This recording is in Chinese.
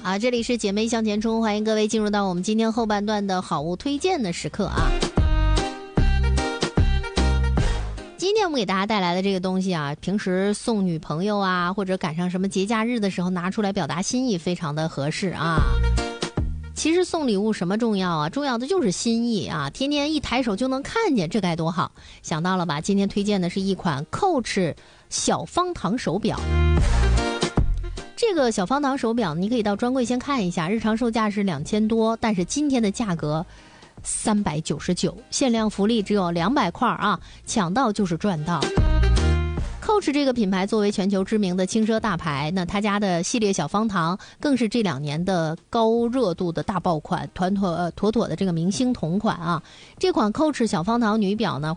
好，这里是姐妹向前冲，欢迎各位进入到我们今天后半段的好物推荐的时刻啊。今天我们给大家带来的这个东西啊，平时送女朋友啊，或者赶上什么节假日的时候拿出来表达心意，非常的合适啊。其实送礼物什么重要啊？重要的就是心意啊！天天一抬手就能看见，这该多好！想到了吧？今天推荐的是一款 Coach 小方糖手表。这个小方糖手表你可以到专柜先看一下，日常售价是2000多，但是今天的价格399，限量福利只有200块啊，抢到就是赚到。Coach 这个品牌作为全球知名的轻奢大牌，那他家的系列小方糖更是这2年的高热度的大爆款，妥妥的这个明星同款啊！这款 Coach 小方糖女表呢，